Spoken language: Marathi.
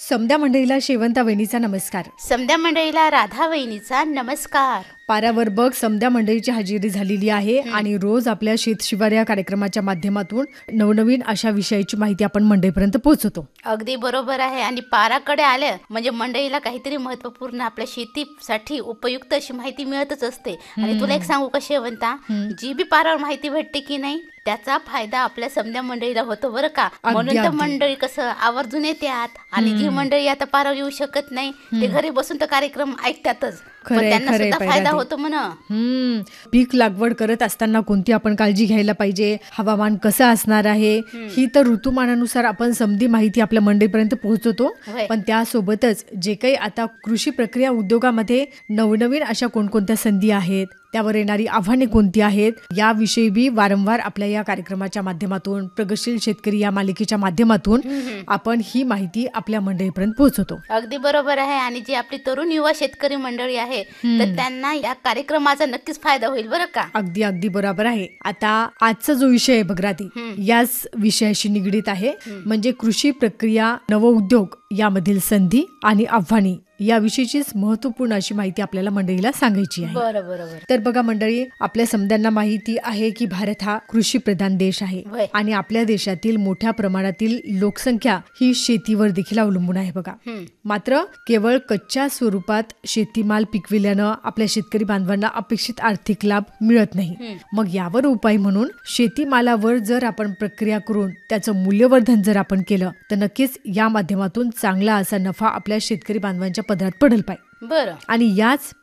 समद्या मंडळीला शेवंता वहिनीचा नमस्कार. समद्या मंडळीला राधा वहिनीचा नमस्कार. पारावर बघ समद्या मंडळीची हजेरी झालेली आहे आणि रोज आपल्या शेतशिवार या कार्यक्रमाच्या माध्यमातून नवनवीन अशा विषयाची माहिती आपण मंडळीपर्यंत पोहोचवतो. अगदी बरोबर आहे. आणि पाराकडे आल्या म्हणजे मंडळीला काहीतरी महत्वपूर्ण आपल्या शेतीसाठी उपयुक्त अशी माहिती मिळतच असते. आणि तुला एक सांगू का शेवंता, जी बी पारावर माहिती भेटते की नाही त्याचा फायदा आपल्या समद्या मंडळीला होतो बरं का. म्हणून तर मंडळी कसं आवर्जून येतात. आणि जी मंडळी आता पारावर येऊ शकत नाही ते घरी बसून तर कार्यक्रम ऐकतातच. त्यांना सुद्धा फायदा होतो म्हणा. पीक लागवड करत असताना कोणती आपण काळजी घ्यायला पाहिजे, हवामान कसं असणार आहे, ही तर ऋतुमानानुसार आपण समधी माहिती आपल्या मंडळीपर्यंत पोहोचवतो. पण त्यासोबतच जे काही आता कृषी प्रक्रिया उद्योगामध्ये नवनवीन अशा कोणकोणत्या संधी आहेत, त्यावर येणारी आव्हाने कोणती आहेत, याविषयी बी वारंवार आपल्या या कार्यक्रमाच्या माध्यमातून, प्रगतशील शेतकरी या मालिकेच्या माध्यमातून आपण ही माहिती आपल्या मंडळीपर्यंत पोहोचवतो. अगदी बरोबर आहे. आणि जी आपली तरुण युवा शेतकरी मंडळी आहे तर त्यांना या कार्यक्रमाचा नक्कीच फायदा होईल बरं का. अगदी अगदी बरोबर आहे. आता आजचा जो विषय आहे भगराती, याच विषयाशी निगडीत आहे. म्हणजे कृषी प्रक्रिया नवउद्योग यामधील संधी आणि आव्हाने याविषयीचीच महत्वपूर्ण अशी माहिती आपल्याला मंडळीला सांगायची आहे. बरोबर. तर बघा मंडळी, आपल्या समद्यांना माहिती आहे की भारत हा कृषी प्रधान देश आहे आणि आपल्या देशातील मोठ्या प्रमाणातील लोकसंख्या ही शेतीवर देखील अवलंबून आहे बघा. मात्र केवळ कच्च्या स्वरूपात शेतीमाल पिकविल्यानं आपल्या शेतकरी बांधवांना अपेक्षित आर्थिक लाभ मिळत नाही. मग यावर उपाय म्हणून शेतीमालावर जर आपण प्रक्रिया करून त्याचं मूल्यवर्धन जर आपण केलं तर नक्कीच या माध्यमातून चांगला असा नफा आपल्या शेतकरी बांधवांच्या पदरात पडेल पाहिजे. बरं. आणि याच